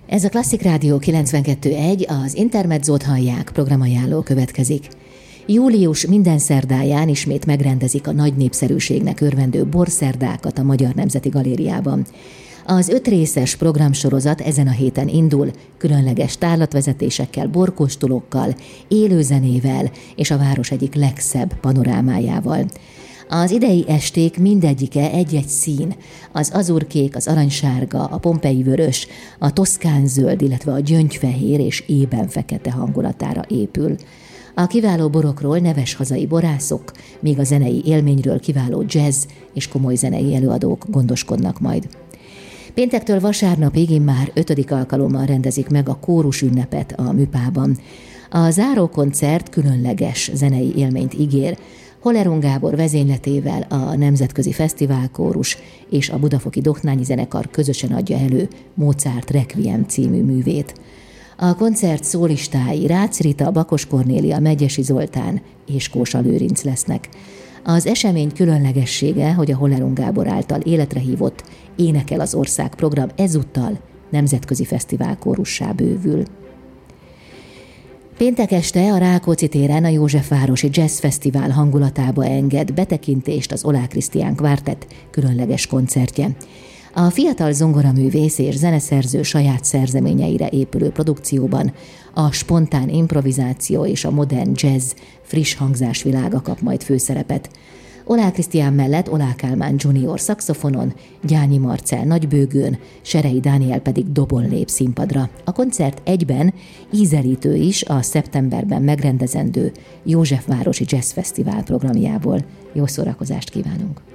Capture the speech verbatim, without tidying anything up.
Ez a Klasszik Rádió kilencvenkettő egy, az Intermedzót hallják, programajánló következik. Július minden szerdáján ismét megrendezik a nagy népszerűségnek örvendő borszerdákat a Magyar Nemzeti Galériában. Az öt részes programsorozat ezen a héten indul, különleges tárlatvezetésekkel, borkóstolókkal, élőzenével és a város egyik legszebb panorámájával. Az idei esték mindegyike egy-egy szín, az azurkék, az aranysárga, a pompei vörös, a toszkán zöld, illetve a gyöngyfehér és ében fekete hangulatára épül. A kiváló borokról neves hazai borászok, míg a zenei élményről kiváló jazz és komoly zenei előadók gondoskodnak majd. Péntektől vasárnapig immár ötödik alkalommal rendezik meg a kórus ünnepet a Műpában. A zárókoncert különleges zenei élményt ígér, Hollerung Gábor vezényletével a Nemzetközi Fesztiválkórus és a Budafoki Dohnányi Zenekar közösen adja elő Mozart Requiem című művét. A koncert szólistái Rácz Rita, Bakos Kornélia, Megyesi Zoltán és Kósa Lőrinc lesznek. Az esemény különlegessége, hogy a Hollerung Gábor által életre hívott Énekel az Ország program ezúttal Nemzetközi Fesztiválkórussá bővül. Péntek este a Rákóczi téren a Józsefvárosi Jazz Fesztivál hangulatába enged betekintést az Oláh Krisztián Kvártett különleges koncertje. A fiatal zongoraművész és zeneszerző saját szerzeményeire épülő produkcióban a spontán improvizáció és a modern jazz friss hangzásvilága kap majd főszerepet. Oláh Krisztián mellett Oláh Kálmán junior szaxofonon, Gyányi Marcell nagybőgőn, Serei Dániel pedig dobon lép színpadra. A koncert egyben ízelítő is a szeptemberben megrendezendő Józsefvárosi Jazz Fesztivál programjából. Jó szórakozást kívánunk!